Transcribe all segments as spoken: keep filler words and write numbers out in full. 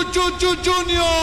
Junior.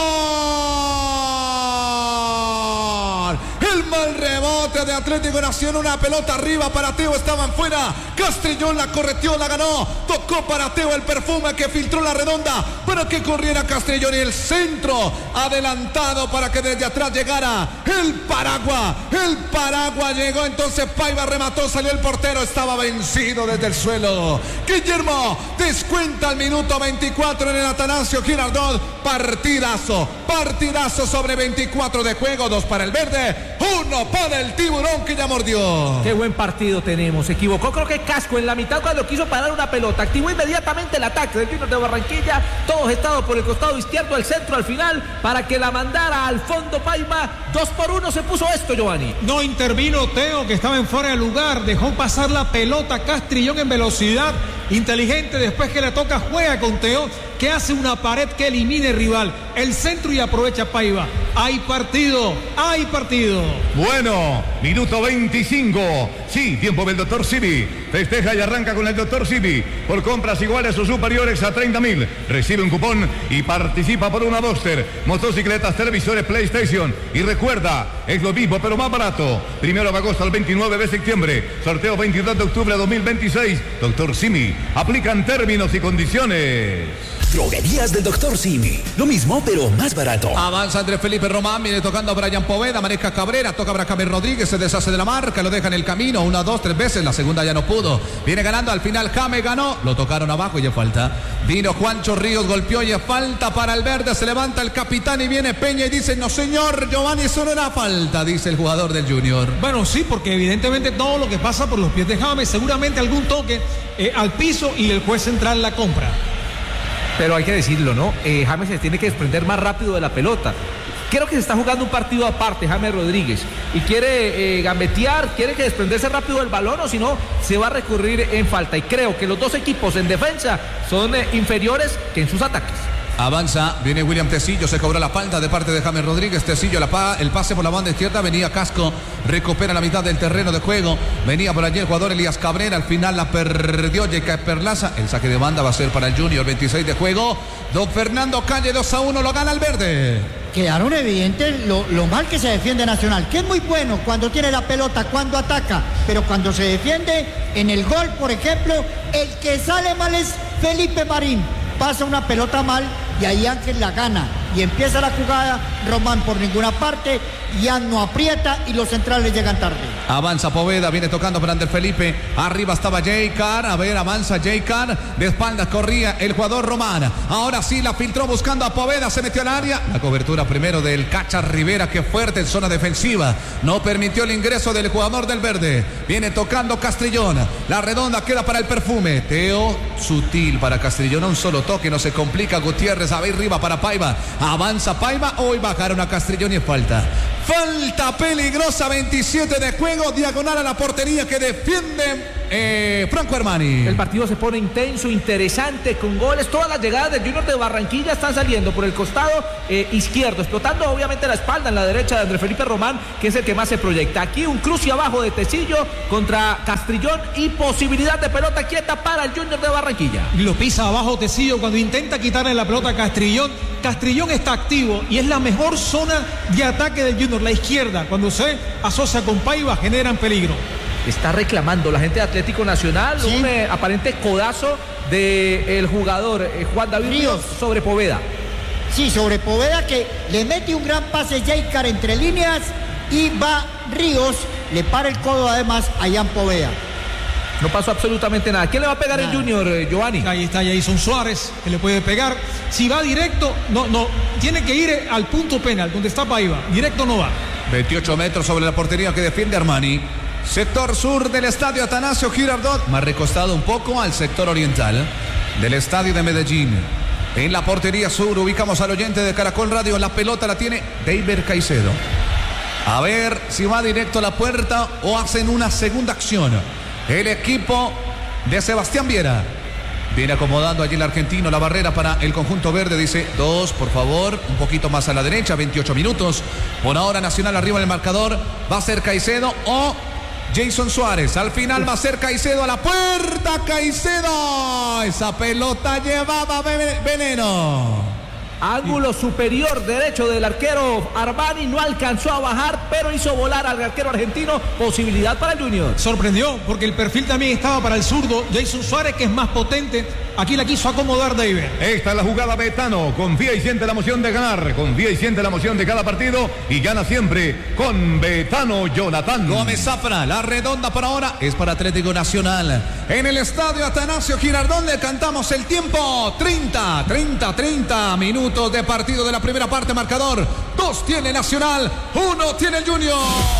El mal rebote de Atlético Nacional, una pelota arriba para Teo, estaban fuera. Castrillón la correteó, la ganó, tocó para Teo el perfume que filtró la redonda para que corriera Castrillón y el centro adelantado para que desde atrás llegara el Paragua. El Paragua llegó, entonces Paiva remató, salió el portero, estaba vencido desde el suelo. Guillermo descuenta al minuto veinticuatro en el Atanasio Girardot. Partidazo, partidazo sobre veinticuatro de juego, dos para el verde, uno para el tiburón que ya mordió. Qué buen partido tenemos. Se equivocó, creo que Casco en la mitad cuando quiso parar una pelota. Activó inmediatamente el ataque del Junior de Barranquilla. Todos estados por el costado izquierdo, al centro, al final, para que la mandara al fondo Paiva. Dos por uno se puso esto, Giovanni. No intervino Teo, que estaba en fuera de lugar. Dejó pasar la pelota Castrillón en velocidad. Inteligente, después que le toca, juega con Teo, que hace una pared que elimine el rival. El centro y aprovecha Paiva. Hay partido, hay partido. Bueno, minuto veinticinco. Sí, tiempo del doctor Simi. Festeja y arranca con el doctor Simi. Por compras iguales o superiores a treinta mil. Recibe un cupón y participa por una Boxster, motocicletas, televisores, PlayStation. Y recuerda, es lo mismo pero más barato. Primero de agosto al veintinueve de septiembre. Sorteo veintidós de octubre de dos mil veintiséis. doctor Simi. Aplican términos y condiciones. Droguerías del doctor Simi. Lo mismo, pero más barato. Avanza Andrés Felipe Román, viene tocando a Brian Poveda, maneja Cabrera, toca a Bracamel Rodríguez, se deshace de la marca, lo deja en el camino, una, dos, tres veces, la segunda ya no pudo. Viene ganando, al final Jame ganó, lo tocaron abajo y ya falta. Vino Juancho Ríos, golpeó y es falta para el verde, se levanta el capitán y viene Peña y dice, no señor, Giovanni, eso no era falta, dice el jugador del Junior. Bueno, sí, porque evidentemente todo lo que pasa por los pies de James, seguramente algún toque eh, al piso y el juez central la compra. Pero hay que decirlo, ¿no? Eh, James se tiene que desprender más rápido de la pelota. Creo que se está jugando un partido aparte, James Rodríguez, y quiere eh, gambetear, quiere que desprenderse rápido del balón, o si no, se va a recurrir en falta. Y creo que los dos equipos en defensa son eh, inferiores que en sus ataques. Avanza, viene William Tecillo, se cobró la falta de parte de James Rodríguez. Tecillo, la pa, el pase por la banda izquierda, venía Casco, recupera la mitad del terreno de juego, venía por allí el jugador Elías Cabrera, al final la perdió Yeca Perlaza, el saque de banda va a ser para el Junior, veintiséis de juego. Don Fernando Calle, dos a uno, lo gana el verde. Quedaron evidentes lo, lo mal que se defiende Nacional, que es muy bueno cuando tiene la pelota, cuando ataca, pero cuando se defiende en el gol, por ejemplo, el que sale mal es Felipe Marín. Pasa una pelota mal y ahí Ángel la gana y empieza la jugada, Román por ninguna parte, ya no aprieta y los centrales llegan tarde. Avanza Poveda, viene tocando para Ander Felipe, arriba estaba J-Car, a ver, avanza J-Car, de espaldas corría el jugador Román, ahora sí la filtró buscando a Poveda, se metió al área, la cobertura primero del Cacha Rivera, que fuerte en zona defensiva, no permitió el ingreso del jugador del verde, viene tocando Castrillón, la redonda queda para el perfume, Teo, sutil para Castrillón, un solo toque, no se complica, Gutiérrez, a ver, arriba para Paiva, avanza Paiva, hoy bajaron a Castrillón y falta. Falta peligrosa, veintisiete de juego, diagonal a la portería que defiende eh, Franco Armani. El partido se pone intenso, interesante, con goles. Todas las llegadas del Junior de Barranquilla están saliendo por el costado eh, izquierdo, explotando obviamente la espalda en la derecha de Andrés Felipe Román, que es el que más se proyecta. Aquí un cruce abajo de Tecillo contra Castrillón y posibilidad de pelota quieta para el Junior de Barranquilla. Y lo pisa abajo Tecillo cuando intenta quitarle la pelota a Castrillón. Castrillón está activo y es la mejor zona de ataque del Junior, la izquierda. Cuando se asocia con Paiva generan peligro. Está reclamando la gente de Atlético Nacional, sí. un eh, aparente codazo del jugador eh, Juan David Ríos sobre Poveda. Sí, sobre Poveda, que le mete un gran pase J-Car entre líneas y va Ríos, le para el codo además a Jan Poveda. No pasó absolutamente nada. ¿Quién le va a pegar nada. el Junior, eh, Giovanni? Ahí está Jason Suárez, que le puede pegar. Si va directo, no, no, tiene que ir al punto penal, donde está Paiva. Directo no va. veintiocho metros sobre la portería que defiende Armani. Sector sur del estadio Atanasio Girardot, más recostado un poco al sector oriental del estadio de Medellín. En la portería sur ubicamos al oyente de Caracol Radio. La pelota la tiene David Caicedo. A ver si va directo a la puerta o hacen una segunda acción. El equipo de Sebastián Viera viene acomodando allí el argentino la barrera para el conjunto verde. Dice dos, por favor, un poquito más a la derecha. veintiocho minutos. Por ahora Nacional arriba en el marcador. Va a ser Caicedo o Jason Suárez. Al final va a ser Caicedo a la puerta. Caicedo. Esa pelota llevaba veneno. Ángulo superior derecho del arquero Armani, no alcanzó a bajar, pero hizo volar al arquero argentino. Posibilidad para el Junior. Sorprendió porque el perfil también estaba para el zurdo Jason Suárez, que es más potente. Aquí la quiso acomodar David. Esta es la jugada Betano. Confía y siente la emoción de ganar. Confía y siente la emoción de cada partido. Y gana siempre con Betano Jonathan. Gómez Zafra, la redonda por ahora es para Atlético Nacional. En el estadio Atanasio Girardot le cantamos el tiempo. treinta, treinta, treinta minutos de partido de la primera parte. Marcador. Dos tiene Nacional. Uno tiene el Junior.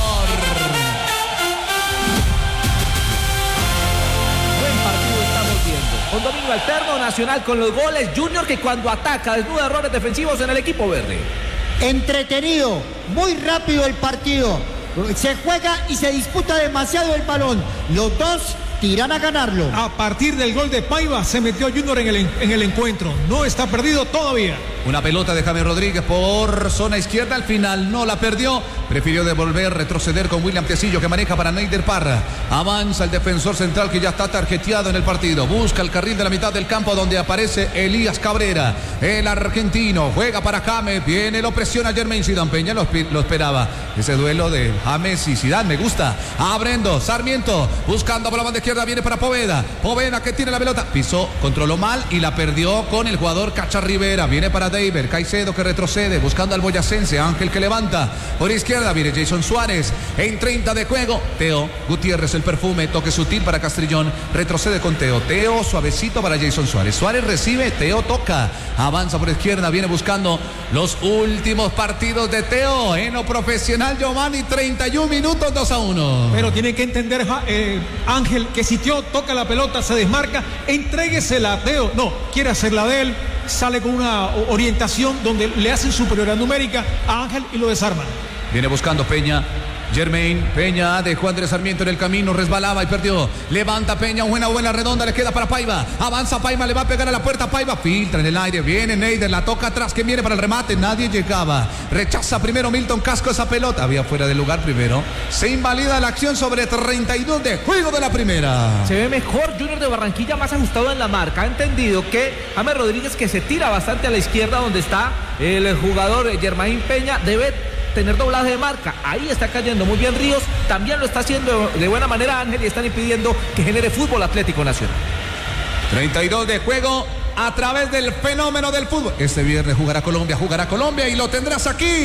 Con dominio alterno, Nacional con los goles, Junior que cuando ataca desnuda errores defensivos en el equipo verde. Entretenido, muy rápido el partido. Se juega y se disputa demasiado el balón. Los dos tiran a ganarlo. A partir del gol de Paiva se metió Junior en el, en el encuentro. No está perdido todavía. Una pelota de James Rodríguez por zona izquierda. Al final no la perdió. Prefirió devolver, retroceder con William Tecillo que maneja para Neider Parra. Avanza el defensor central que ya está tarjeteado en el partido. Busca el carril de la mitad del campo donde aparece Elías Cabrera. El argentino juega para James. Viene, lo presiona Jermaine Zidane. Peña lo, lo esperaba. Ese duelo de James y Zidane me gusta. Abriendo, Sarmiento buscando por la banda izquierda. Viene para Poveda. Poveda que tiene la pelota. Pisó, controló mal y la perdió con el jugador Cacha Rivera. Viene para David, Caicedo que retrocede buscando al boyacense, Ángel que levanta por izquierda, viene Jason Suárez en treinta de juego, Teo Gutiérrez el perfume, toque sutil para Castrillón, retrocede con Teo, Teo suavecito para Jason Suárez, Suárez recibe, Teo toca, avanza por izquierda, viene buscando los últimos partidos de Teo en lo profesional. Giovanni, treinta y un minutos, dos a uno. Pero tiene que entender eh, Ángel que si Teo toca la pelota, se desmarca, entréguesela a Teo, no, quiere hacerla de él, sale con una orientación donde le hacen superioridad numérica a Ángel y lo desarman. Viene buscando Peña. Jermaine Peña dejó a Andrés Sarmiento en el camino, resbalaba y perdió. Levanta Peña, buena, buena redonda, le queda para Paiva. Avanza Paiva, le va a pegar a la puerta. Paiva filtra en el aire, viene Neider, la toca atrás, que viene para el remate. Nadie llegaba. Rechaza primero Milton Casco esa pelota. Había fuera de lugar primero. Se invalida la acción sobre treinta y dos de juego de la primera. Se ve mejor Junior de Barranquilla, más ajustado en la marca. Ha entendido que James Rodríguez, que se tira bastante a la izquierda donde está el jugador Jermaine Peña, debe tener doblaje de marca. Ahí está cayendo muy bien Ríos, también lo está haciendo de buena manera Ángel y están impidiendo que genere fútbol Atlético Nacional. treinta y dos de juego a través del fenómeno del fútbol. Este viernes jugará Colombia, jugará Colombia y lo tendrás aquí. El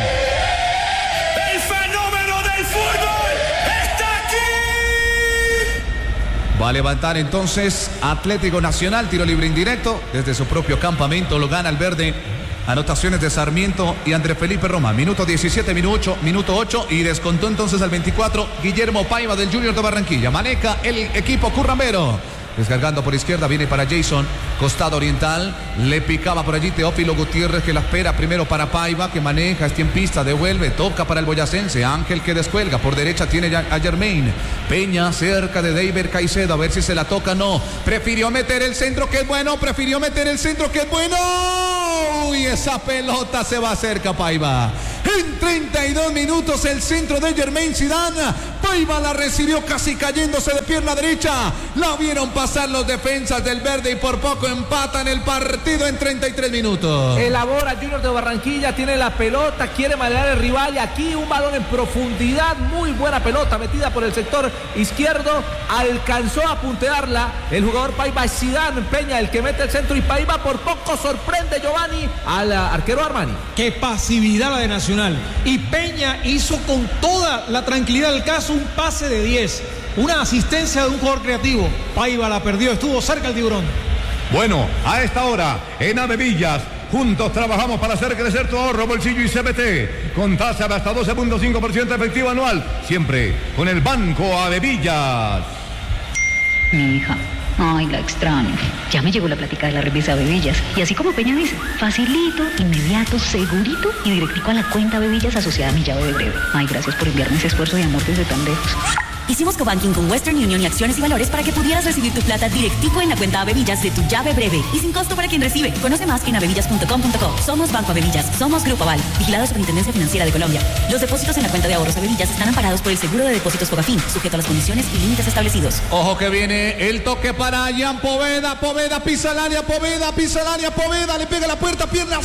fenómeno del fútbol está aquí. Va a levantar entonces Atlético Nacional, tiro libre indirecto desde su propio campamento, lo gana el verde. Anotaciones de Sarmiento y Andrés Felipe Román. Minuto diecisiete, minuto, minuto ocho y descontó entonces al veinticuatro Guillermo Paiva del Junior de Barranquilla. Maneja el equipo currambero. Descargando por izquierda, viene para Jason, costado oriental, le picaba por allí Teófilo Gutiérrez que la espera primero para Paiva, que maneja, está en pista, devuelve, toca para el boyacense, Ángel que descuelga, por derecha tiene a Jermaine, Peña cerca de David Caicedo, a ver si se la toca, no, prefirió meter el centro que es bueno, prefirió meter el centro que es bueno, y esa pelota se va cerca Paiva. En treinta y dos minutos el centro de Jermaine Zidane, Paiva la recibió casi cayéndose de pierna derecha, la vieron pasar los defensas del verde y por poco empatan el partido en treinta y tres minutos. Elabora Junior de Barranquilla, tiene la pelota, quiere manejar al rival y aquí un balón en profundidad, muy buena pelota metida por el sector izquierdo, alcanzó a puntearla el jugador Paiva, Zidane Peña el que mete el centro y Paiva por poco sorprende Giovanni al arquero Armani. Qué pasividad la de Nacional. Y Peña hizo con toda la tranquilidad del caso un pase de diez. Una asistencia de un jugador creativo. Paiva la perdió, estuvo cerca el tiburón. Bueno, a esta hora, en Avevillas, juntos trabajamos para hacer crecer tu ahorro, bolsillo y C B T. Con tasa de hasta doce punto cinco por ciento efectivo anual. Siempre con el Banco Avevillas. Mi hija. Ay, la extraño. Ya me llegó la plática de la remesa Bebillas. Y así como Peña dice, facilito, inmediato, segurito y directico a la cuenta Bebillas asociada a mi llave de breve. Ay, gracias por enviarme ese esfuerzo de amor desde tan lejos. Hicimos cobanking con Western Union y Acciones y Valores para que pudieras recibir tu plata directico en la cuenta Avevillas de tu llave breve y sin costo para quien recibe. Conoce más en avevillas punto com punto co. Somos Banco Avevillas, somos Grupo Aval, vigilado Superintendencia Financiera de Colombia. Los depósitos en la cuenta de ahorros Avevillas están amparados por el seguro de depósitos Fogafín, sujeto a las condiciones y límites establecidos. Ojo que viene el toque para Jan Poveda, Poveda pisa el área, Poveda pisa el área, Poveda le pega la puerta, pierna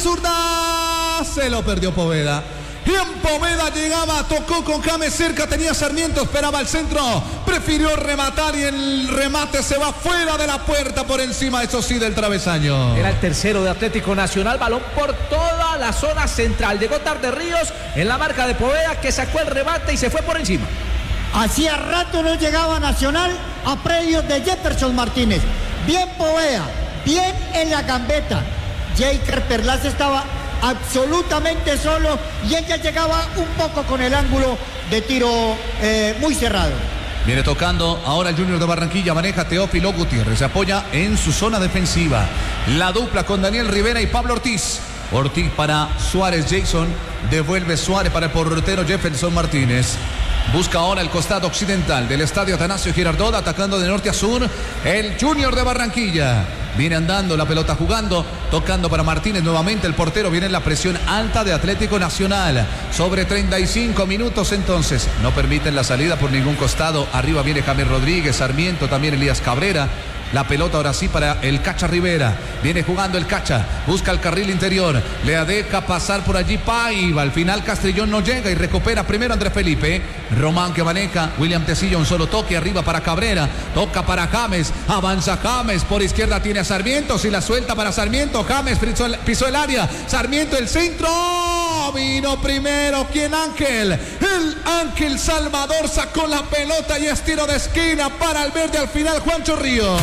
zurda, se lo perdió Poveda. Jan Poveda llegaba, tocó con James cerca, tenía Sarmiento, esperaba el centro, prefirió rematar y el remate se va fuera de la puerta por encima, eso sí, del travesaño. Era el tercero de Atlético Nacional, balón por toda la zona central. Llegó tarde Ríos en la marca de Poveda que sacó el remate y se fue por encima. Hacía rato no llegaba Nacional a predios de Jefferson Martínez. Bien Poveda, bien en la gambeta. Jaker Perlaza estaba absolutamente solo y ella llegaba un poco con el ángulo de tiro eh, muy cerrado. Viene tocando ahora el Junior de Barranquilla, maneja Teófilo Gutiérrez, se apoya en su zona defensiva. La dupla con Daniel Rivera y Pablo Ortiz. Ortiz para Suárez, Jason, devuelve Suárez para el portero Jefferson Martínez. Busca ahora el costado occidental del estadio Atanasio Girardot, atacando de norte a sur el Junior de Barranquilla. Viene andando la pelota jugando, tocando para Martínez nuevamente el portero. Viene la presión alta de Atlético Nacional. Sobre treinta y cinco minutos entonces. No permiten la salida por ningún costado. Arriba viene James Rodríguez, Sarmiento, también Elías Cabrera. La pelota ahora sí para el Cacha Rivera. Viene jugando el Cacha. Busca el carril interior. Le deja pasar por allí Paiva. Al final Castrillón no llega y recupera primero Andrés Felipe. Román que maneja. William Tecilla un solo toque. Arriba para Cabrera. Toca para James. Avanza James. Por izquierda tiene a Sarmiento. Si la suelta para Sarmiento. James pisó el, pisó el área. Sarmiento el centro. Vino primero. ¿Quién? Ángel. El Ángel Salvador sacó la pelota y es tiro de esquina para el verde. Al final Juancho Ríos.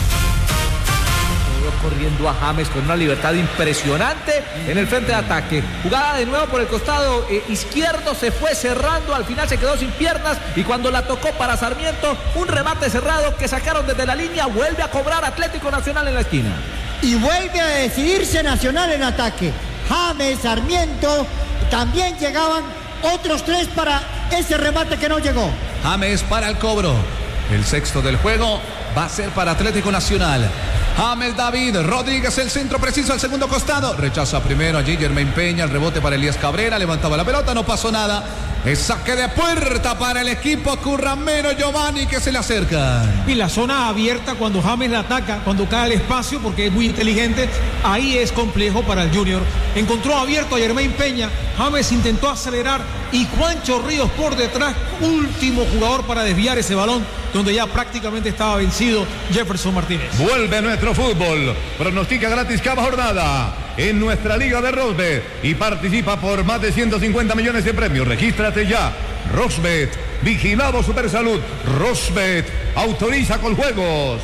Corriendo a James con una libertad impresionante en el frente de ataque. Jugada de nuevo por el costado eh, izquierdo, se fue cerrando, al final se quedó sin piernas y cuando la tocó para Sarmiento, un remate cerrado que sacaron desde la línea, vuelve a cobrar Atlético Nacional en la esquina. Y vuelve a decidirse Nacional en ataque. James, Sarmiento, también llegaban otros tres para ese remate que no llegó. James para el cobro. El sexto del juego va a ser para Atlético Nacional. James David Rodríguez, el centro preciso al segundo costado. Rechaza primero allí Germain Peña, el rebote para Elías Cabrera, levantaba la pelota, no pasó nada. Es saque de puerta para el equipo curramero Giovanni que se le acerca. Y la zona abierta cuando James la ataca, cuando cae el espacio, porque es muy inteligente, ahí es complejo para el Junior. Encontró abierto a Germain Peña, James intentó acelerar y Juancho Ríos por detrás, último jugador para desviar ese balón, donde ya prácticamente estaba vencido Jefferson Martínez. Vuelve nuestro fútbol, pronostica gratis cada jornada en nuestra Liga de Rosbet y participa por más de ciento cincuenta millones de premios. Regístrate ya. Rosbet, vigilado Supersalud. Rosbet, autoriza con juegos.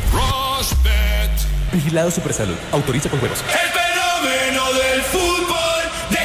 Rosbet, vigilado Supersalud, autoriza con juegos. El fenómeno del fútbol de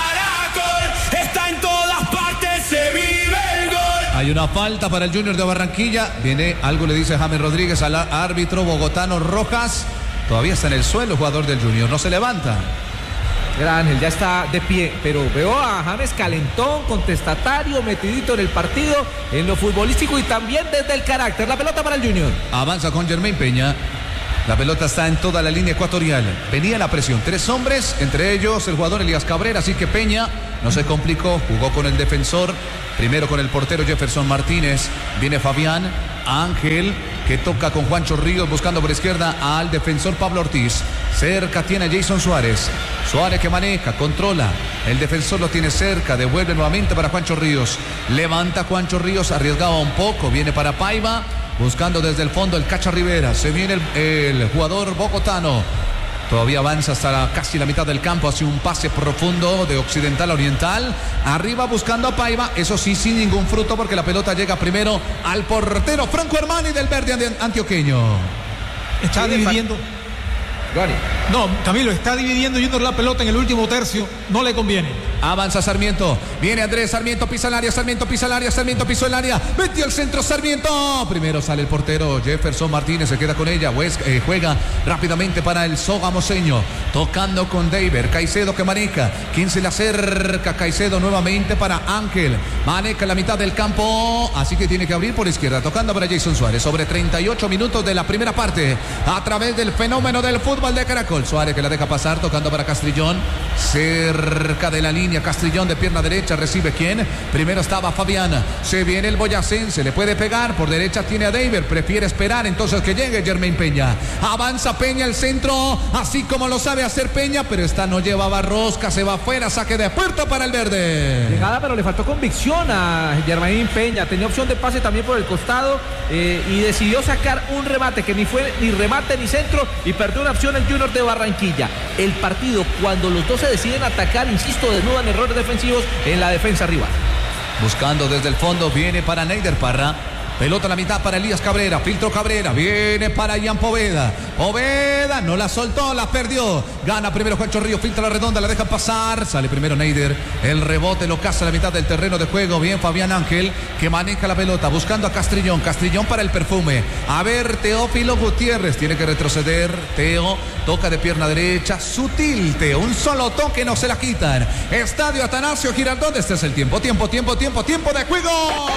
Caracol está en todas partes, se vive el gol. Hay una falta para el Junior de Barranquilla. Viene, algo le dice James Rodríguez al árbitro bogotano Rojas. Todavía está en el suelo el jugador del Junior, no se levanta. Gran Ángel, ya está de pie, pero veo a James calentón, contestatario, metidito en el partido, en lo futbolístico y también desde el carácter. La pelota para el Junior. Avanza con Germain Peña. La pelota está en toda la línea ecuatorial. Venía la presión. Tres hombres, entre ellos el jugador Elías Cabrera. Así que Peña no se complicó. Jugó con el defensor. Primero con el portero Jefferson Martínez. Viene Fabián. Ángel, que toca con Juancho Ríos buscando por izquierda al defensor Pablo Ortiz. Cerca tiene a Jason Suárez. Suárez que maneja, controla. El defensor lo tiene cerca. Devuelve nuevamente para Juancho Ríos. Levanta Juancho Ríos. Arriesgaba un poco. Viene para Paiva. Buscando desde el fondo el Cacha Rivera. Se viene el, el jugador bogotano. Todavía avanza hasta la, casi la mitad del campo. Hace un pase profundo de occidental a oriental. Arriba buscando a Paiva. Eso sí, sin ningún fruto porque la pelota llega primero al portero Franco Armani del verde antioqueño. Está Sí, dividiendo. Johnny. No, Camilo, está dividiendo Junior la pelota en el último tercio, no le conviene. Avanza Sarmiento, viene Andrés Sarmiento, pisa el área, Sarmiento pisa el área, Sarmiento pisó el área, metió el centro Sarmiento. Primero sale el portero Jefferson Martínez, se queda con ella, West, eh, juega rápidamente para el sogamoseño, tocando con David, Caicedo que maneja, quien se le acerca, Caicedo nuevamente para Ángel, maneja la mitad del campo, así que tiene que abrir por izquierda, tocando para Jason Suárez, sobre treinta y ocho minutos de la primera parte, a través del fenómeno del fútbol de Caracol. Suárez que la deja pasar, tocando para Castrillón, cerca de la línea, Castrillón de pierna derecha, recibe quién, primero estaba Fabiana, se viene el boyacense, le puede pegar, por derecha tiene a David, prefiere esperar entonces que llegue Jermaine Peña, avanza Peña el centro, así como lo sabe hacer Peña, pero esta no llevaba rosca, se va afuera, saque de puerta para el verde. Llegada, pero le faltó convicción a Jermaine Peña, tenía opción de pase también por el costado eh, y decidió sacar un remate que ni fue ni remate ni centro y perdió una opción el Junior de Barranquilla. El partido, cuando los dos se deciden atacar, insisto, desnudan errores defensivos en la defensa rival. Buscando desde el fondo, viene para Neider Parra. Pelota a la mitad para Elías Cabrera, filtro Cabrera, viene para Ian Poveda, Poveda no la soltó, la perdió, gana primero Juancho Río, filtra la redonda, la deja pasar, sale primero Neider, el rebote lo caza a la mitad del terreno de juego, bien Fabián Ángel, que maneja la pelota, buscando a Castrillón, Castrillón para el perfume, a ver Teófilo Gutiérrez, tiene que retroceder, Teo, toca de pierna derecha, sutil Teo, un solo toque no se la quitan, Estadio Atanasio Girardot, este es el tiempo, tiempo, tiempo, tiempo, tiempo de juego.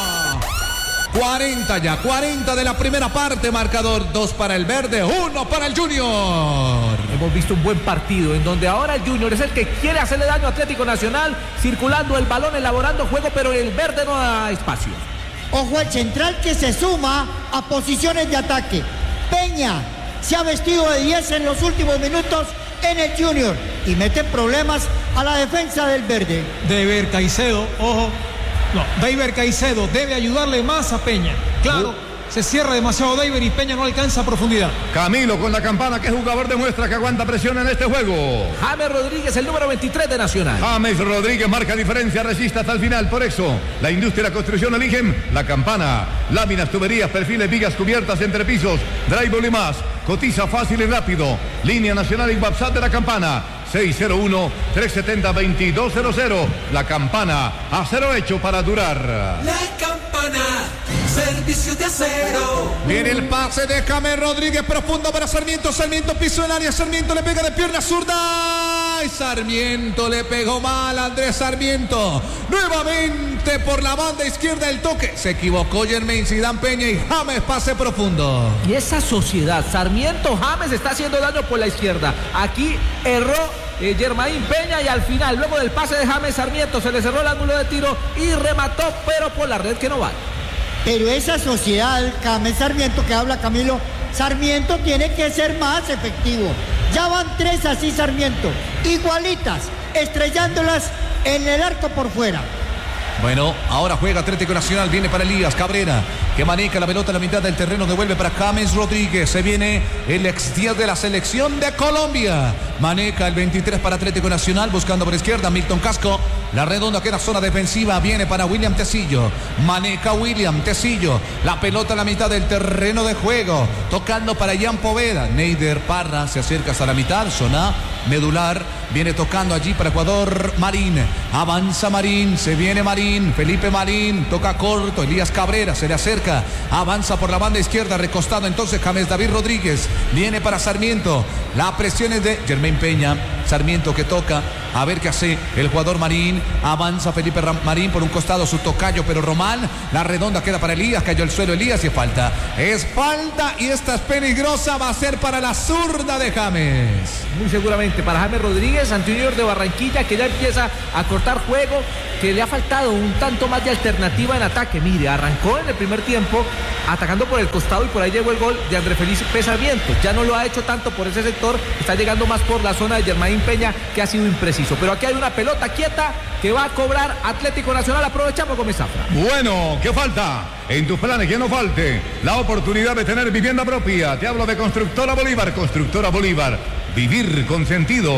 cuarenta ya, cuarenta de la primera parte, marcador dos para el verde, uno para el Junior. Hemos visto un buen partido en donde ahora el Junior es el que quiere hacerle daño a Atlético Nacional, circulando el balón, elaborando juego, pero el verde no da espacio. Ojo al central que se suma a posiciones de ataque. Peña se ha vestido de diez en los últimos minutos en el Junior y mete problemas a la defensa del verde. De ver Caicedo, ojo. No, David Caicedo debe ayudarle más a Peña. Claro, uh. se cierra demasiado David y Peña no alcanza a profundidad. Camilo con la campana, ¿qué jugador demuestra que aguanta presión en este juego? James Rodríguez, el número veintitrés de Nacional. James Rodríguez marca diferencia, resiste hasta el final. Por eso, la industria y la construcción eligen la campana. Láminas, tuberías, perfiles, vigas cubiertas, entrepisos, drywall y más. Cotiza fácil y rápido. Línea nacional y WhatsApp de la campana. seis cero uno, tres siete cero, dos dos cero cero. La campana, acero hecho para durar. La campana, servicio de acero. Viene el pase de James Rodríguez, profundo para Sarmiento. Sarmiento pisó el área, Sarmiento le pega de pierna zurda. Y Sarmiento le pegó mal a Andrés Sarmiento. Nuevamente por la banda izquierda el toque. Se equivocó Jermaine Zidane Peña y James pase profundo. Y esa sociedad, Sarmiento James está haciendo daño por la izquierda. Aquí erró eh, Jermaine Peña y al final, luego del pase de James Sarmiento, se le cerró el ángulo de tiro y remató, pero por la red que no va. Pero esa sociedad, James Sarmiento que habla Camilo, Sarmiento tiene que ser más efectivo. Ya van tres así Sarmiento, igualitas, estrellándolas en el arco por fuera. Bueno, ahora juega Atlético Nacional, viene para Elías Cabrera, que maneja la pelota en la mitad del terreno, devuelve para James Rodríguez, se viene el ex diez de la selección de Colombia, maneja el veintitrés para Atlético Nacional, buscando por izquierda Milton Casco, la redonda queda zona defensiva, viene para William Tecillo, maneja William Tecillo, la pelota en la mitad del terreno de juego, tocando para Ian Poveda, Neider Parra se acerca hasta la mitad, zona medular, viene tocando allí para Ecuador Marín, avanza Marín, se viene Marín, Felipe Marín, toca corto, Elías Cabrera se le acerca, avanza por la banda izquierda, recostado entonces James David Rodríguez, viene para Sarmiento, la presión es de Jermaine Peña, Sarmiento que toca, a ver qué hace el jugador Marín, avanza Felipe Ram Marín por un costado, su tocayo, pero Román, la redonda queda para Elías, cayó el suelo Elías y es falta, es falta y esta es peligrosa, va a ser para la zurda de James. Muy seguramente para James Rodríguez, ante Junior de Barranquilla, que ya empieza a cortar juego, que le ha faltado un tanto más de alternativa en ataque. Mire, arrancó en el primer tiempo atacando por el costado y por ahí llegó el gol de André Felipe Sarmiento. Ya no lo ha hecho tanto por ese sector, está llegando más por la zona de Jermaine Peña, que ha sido impreciso. Pero aquí hay una pelota quieta que va a cobrar Atlético Nacional. Aprovechamos con Zafra. Bueno, ¿qué falta? En tus planes que no falte la oportunidad de tener vivienda propia. Te hablo de Constructora Bolívar. Constructora Bolívar. Vivir con sentido.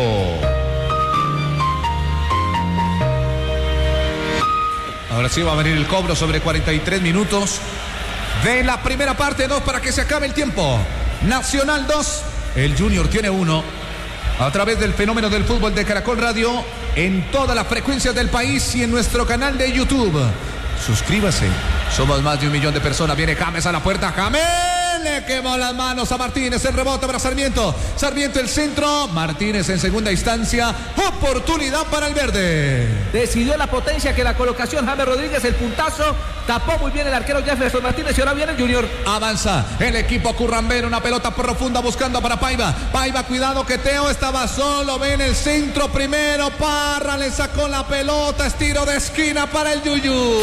Ahora sí va a venir el cobro sobre cuarenta y tres minutos de la primera parte, dos para que se acabe el tiempo. Nacional dos, El Junior tiene uno. A través del fenómeno del fútbol de Caracol Radio, en todas las frecuencias del país y en nuestro canal de YouTube. Suscríbase. Somos más de un millón de personas. Viene James a la puerta. James le quemó las manos a Martínez. El rebote para Sarmiento. Sarmiento el centro. Martínez en segunda instancia. Oportunidad para el verde. Decidió la potencia que la colocación. James Rodríguez, el puntazo. Tapó muy bien el arquero Jefferson Martínez. Y ahora viene el Junior. Avanza el equipo currambero. Una pelota profunda buscando para Paiva. Paiva, cuidado que Teo estaba solo. Ven el centro primero. Parra le sacó la pelota. Estiro de esquina para el Yuyu.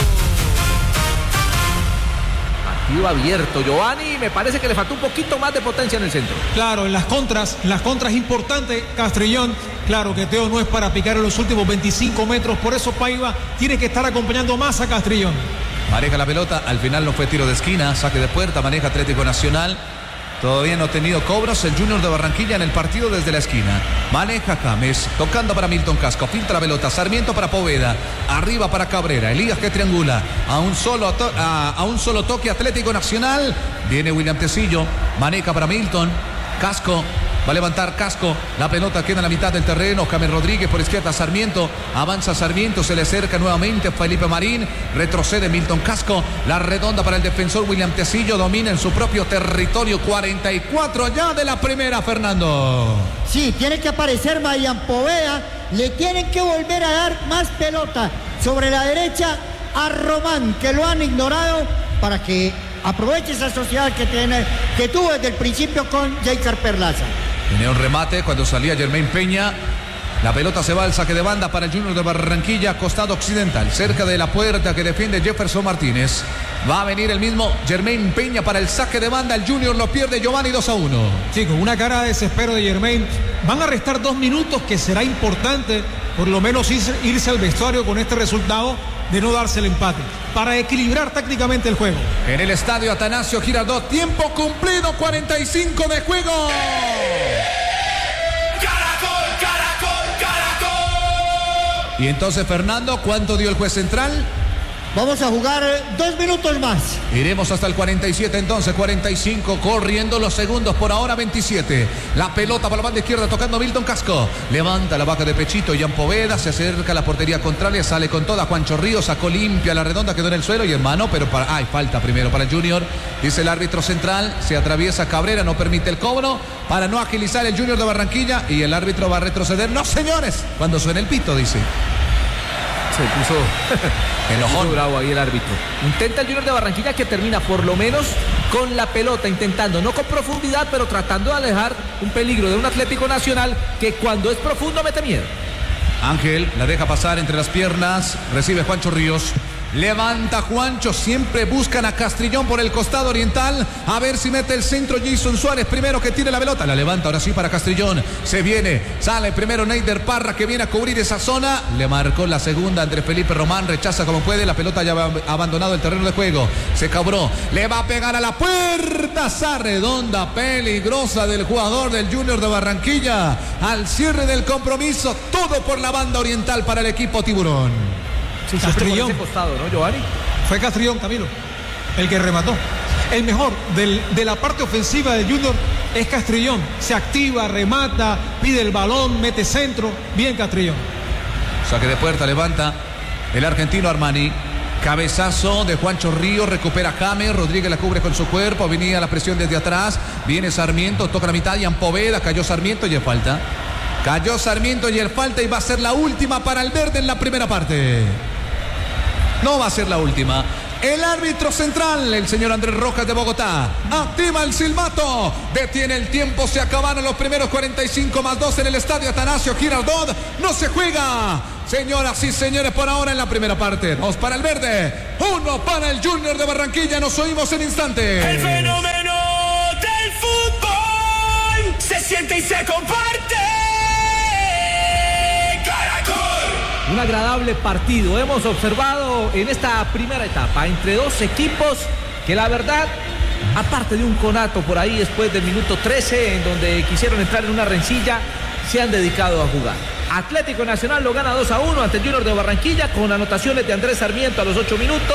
Partido abierto, Giovanni. Me parece que le faltó un poquito más de potencia en el centro. Claro, en las contras, en las contras importantes, Castrillón. Claro que Teo no es para picar en los últimos veinticinco metros. Por eso Paiva tiene que estar acompañando más a Castrillón. Maneja la pelota, al final no fue tiro de esquina, saque de puerta, maneja Atlético Nacional. Todavía no ha tenido cobros el Junior de Barranquilla en el partido desde la esquina. Maneja James, tocando para Milton Casco, filtra la pelota, Sarmiento para Poveda, arriba para Cabrera, Elías que triangula, a un solo, to a, a un solo toque Atlético Nacional. Viene William Tecillo, maneja para Milton, Casco. Va a levantar Casco, la pelota queda en la mitad del terreno, James Rodríguez por izquierda, Sarmiento, avanza Sarmiento, se le acerca nuevamente Felipe Marín, retrocede Milton Casco, la redonda para el defensor William Tecillo, domina en su propio territorio, cuarenta y cuatro ya de la primera, Fernando. Sí, tiene que aparecer Mayan Poveda, le tienen que volver a dar más pelota sobre la derecha a Román, que lo han ignorado, para que aproveche esa sociedad que, tiene, que tuvo desde el principio con Jaicar Perlaza. Tenía un remate cuando salía Germain Peña. La pelota se va al saque de banda para el Junior de Barranquilla, costado occidental, cerca de la puerta que defiende Jefferson Martínez. Va a venir el mismo Germain Peña para el saque de banda. El Junior lo pierde Giovanni dos a uno. Sí, con una cara de desespero de Germain. Van a restar dos minutos que será importante por lo menos irse, irse al vestuario con este resultado de no darse el empate, para equilibrar tácticamente el juego. En el estadio Atanasio Girardot, tiempo cumplido, cuarenta y cinco de juego. Caracol, Caracol, Caracol. Y entonces, Fernando, ¿cuánto dio el juez central? Vamos a jugar dos minutos más. Iremos hasta el cuarenta y siete entonces, cuarenta y cinco, corriendo los segundos por ahora, veintisiete. La pelota para la banda izquierda tocando Milton Casco. Levanta la vaca de pechito, Jan Poveda, se acerca a la portería contraria, sale con toda Juancho Ríos, sacó limpia la redonda, quedó en el suelo y en mano, pero para... ¡Ay, falta primero para el Junior! Dice el árbitro central, se atraviesa Cabrera, no permite el cobro para no agilizar el Junior de Barranquilla y el árbitro va a retroceder. ¡No, señores! Cuando suene el pito, dice. Se puso enojón, bravo ahí el árbitro. Intenta el Junior de Barranquilla, que termina por lo menos con la pelota, intentando, no con profundidad, pero tratando de alejar un peligro de un Atlético Nacional que cuando es profundo mete miedo. Ángel la deja pasar entre las piernas, recibe Juancho Ríos. Levanta Juancho, siempre buscan a Castrillón por el costado oriental, a ver si mete el centro Jason Suárez, primero que tire la pelota, la levanta ahora sí para Castrillón, se viene, sale primero Neider Parra que viene a cubrir esa zona, le marcó la segunda Andrés Felipe Román, rechaza como puede, la pelota ya ha abandonado el terreno de juego, se cobró, le va a pegar a la puerta, esa redonda peligrosa del jugador del Junior de Barranquilla, al cierre del compromiso, todo por la banda oriental para el equipo Tiburón. Sí, Castrillón. Por ese costado, ¿no, Giovanni? Fue Castrillón, Camilo, el que remató. El mejor del, de la parte ofensiva de Junior es Castrillón. Se activa, remata, pide el balón, mete centro. Bien Castrillón. Saque de puerta, levanta el argentino Armani. Cabezazo de Juancho Ríos, recupera James, Rodríguez la cubre con su cuerpo, venía la presión desde atrás, viene Sarmiento, toca la mitad, Jan Poveda, cayó Sarmiento y el falta. Cayó Sarmiento y el falta y va a ser la última para el verde en la primera parte. No va a ser la última. El árbitro central, el señor Andrés Rojas de Bogotá, activa el silbato, detiene el tiempo, se acabaron los primeros cuarenta y cinco más dos en el estadio Atanasio Girardot, no se juega. Señoras y señores, por ahora en la primera parte, dos para el verde, uno para el Junior de Barranquilla, nos oímos en instantes. El fenómeno del fútbol se siente y se comparte. Un agradable partido hemos observado en esta primera etapa entre dos equipos que la verdad, aparte de un conato por ahí después del minuto trece en donde quisieron entrar en una rencilla, se han dedicado a jugar. Atlético Nacional lo gana dos a uno ante el Junior de Barranquilla con anotaciones de Andrés Sarmiento a los ocho minutos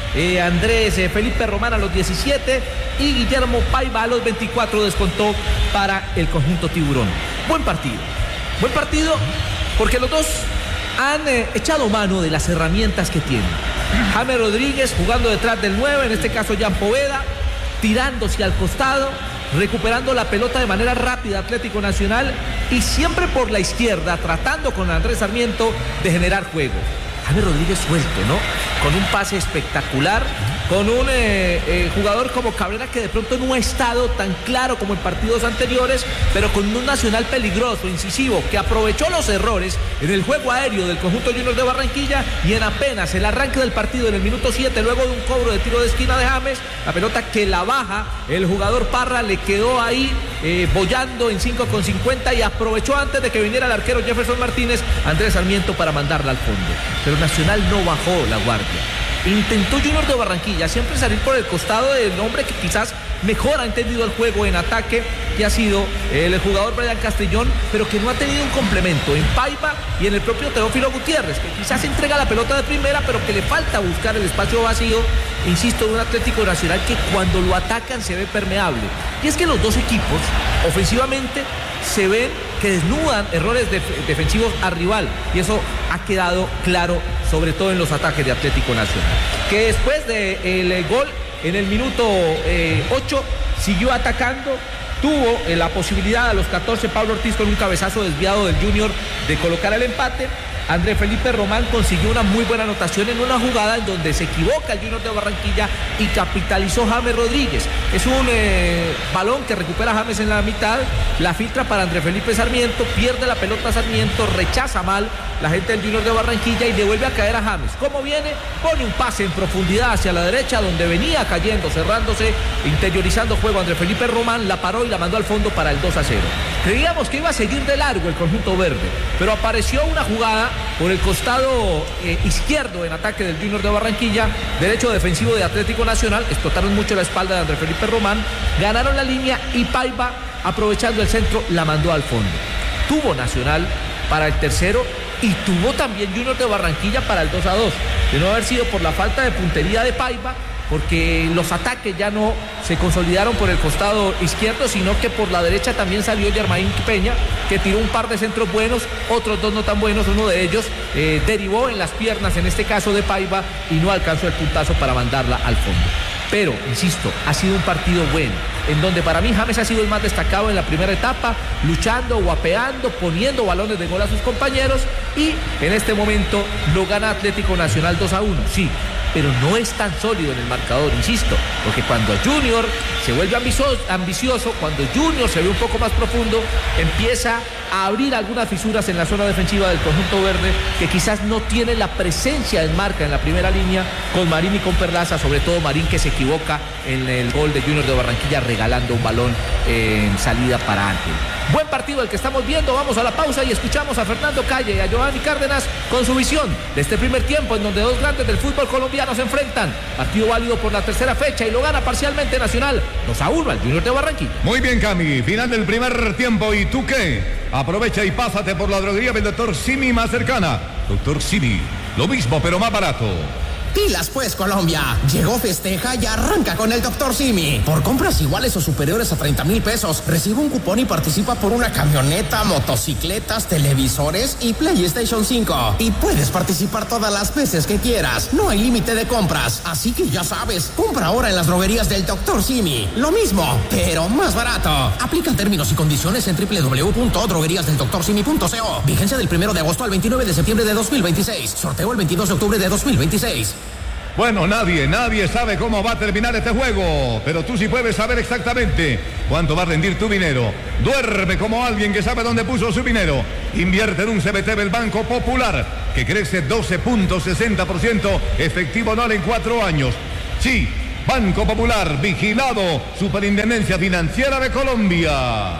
eh, Andrés eh, Felipe Román a los diecisiete y Guillermo Paiva a los veinticuatro descontó para el conjunto tiburón. Buen partido, buen partido porque los dos han eh, echado mano de las herramientas que tienen. James Rodríguez jugando detrás del nueve, en este caso Jan Poveda, tirándose al costado, recuperando la pelota de manera rápida Atlético Nacional y siempre por la izquierda, tratando con Andrés Sarmiento de generar juego. James Rodríguez suelto, ¿no? Con un pase espectacular, con un eh, eh, jugador como Cabrera que de pronto no ha estado tan claro como en partidos anteriores, pero con un Nacional peligroso, incisivo, que aprovechó los errores en el juego aéreo del conjunto Junior de Barranquilla y en apenas el arranque del partido en el minuto siete, luego de un cobro de tiro de esquina de James, la pelota que la baja el jugador Parra le quedó ahí eh, bollando en cinco con cincuenta y aprovechó antes de que viniera el arquero Jefferson Martínez, Andrés Sarmiento, para mandarla al fondo. Pero Nacional no bajó la guardia. Intentó Junior de Barranquilla siempre salir por el costado del hombre que quizás mejor ha entendido el juego en ataque, que ha sido el jugador Brian Castellón, pero que no ha tenido un complemento en Paiva y en el propio Teófilo Gutiérrez, que quizás entrega la pelota de primera, pero que le falta buscar el espacio vacío, insisto, de un Atlético Nacional que cuando lo atacan se ve permeable. Y es que los dos equipos ofensivamente se ven que desnudan errores def defensivos al rival, y eso ha quedado claro sobre todo en los ataques de Atlético Nacional, que después del de gol en el minuto eh, ocho siguió atacando, tuvo eh, la posibilidad a los catorce Pablo Ortiz con un cabezazo desviado del Junior de colocar el empate. Andrés Felipe Román consiguió una muy buena anotación en una jugada en donde se equivoca el Junior de Barranquilla y capitalizó James Rodríguez. Es un eh, balón que recupera James en la mitad, la filtra para Andrés Felipe Sarmiento, pierde la pelota Sarmiento, rechaza mal la gente del Junior de Barranquilla y le vuelve a caer a James. ¿Cómo viene? Pone un pase en profundidad hacia la derecha donde venía cayendo, cerrándose, interiorizando juego Andrés Felipe Román, la paró y la mandó al fondo para el dos a cero. Creíamos que iba a seguir de largo el conjunto verde, pero apareció una jugada por el costado eh, izquierdo en ataque del Junior de Barranquilla, derecho defensivo de Atlético Nacional, explotaron mucho la espalda de Andrés Felipe Román, ganaron la línea y Paiva, aprovechando el centro, la mandó al fondo. Tuvo Nacional para el tercero y tuvo también Junior de Barranquilla para el dos a dos, de no haber sido por la falta de puntería de Paiva, porque los ataques ya no se consolidaron por el costado izquierdo, sino que por la derecha también salió Germain Peña, que tiró un par de centros buenos, otros dos no tan buenos, uno de ellos eh, derivó en las piernas, en este caso de Paiva, y no alcanzó el puntazo para mandarla al fondo. Pero, insisto, ha sido un partido bueno, en donde para mí James ha sido el más destacado en la primera etapa, luchando, guapeando, poniendo balones de gol a sus compañeros, y en este momento lo gana Atlético Nacional dos a uno, sí, pero no es tan sólido en el marcador, insisto, porque cuando Junior se vuelve ambicioso, cuando Junior se ve un poco más profundo, empieza a abrir algunas fisuras en la zona defensiva del conjunto verde, que quizás no tiene la presencia en marca en la primera línea con Marín y con Perlaza, sobre todo Marín, que se equivoca en el gol de Junior de Barranquilla regalando un balón en salida para Ángel. Buen partido el que estamos viendo, vamos a la pausa y escuchamos a Fernando Calle y a Giovanni Cárdenas con su visión de este primer tiempo en donde dos grandes del fútbol colombiano se enfrentan. Partido válido por la tercera fecha y lo gana parcialmente Nacional dos a uno al Junior de Barranquilla. Muy bien, Cami, final del primer tiempo. ¿Y tú qué? Aprovecha y pásate por la droguería del doctor Simi más cercana. doctor Simi, lo mismo pero más barato. Pilas pues, Colombia. Llegó Festeja y arranca con el doctor Simi. Por compras iguales o superiores a treinta mil pesos, recibe un cupón y participa por una camioneta, motocicletas, televisores y PlayStation cinco. Y puedes participar todas las veces que quieras. No hay límite de compras. Así que ya sabes, compra ahora en las droguerías del doctor Simi. Lo mismo, pero más barato. Aplican términos y condiciones en doble u doble u doble u punto droguerías del doctor simi punto co. Vigencia del primero de agosto al veintinueve de septiembre de dos mil veintiséis. Sorteo el veintidós de octubre de dos mil veintiséis. Bueno, nadie, nadie sabe cómo va a terminar este juego, pero tú sí puedes saber exactamente cuánto va a rendir tu dinero. Duerme como alguien que sabe dónde puso su dinero. Invierte en un C B T del Banco Popular, que crece doce punto sesenta por ciento efectivo anual en cuatro años. Sí, Banco Popular, vigilado, Superintendencia Financiera de Colombia.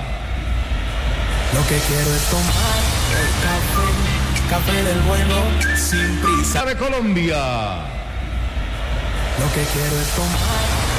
Lo que quiero es tomar el café, café del bueno, sin prisa. De Colombia. Lo que quiero es tomar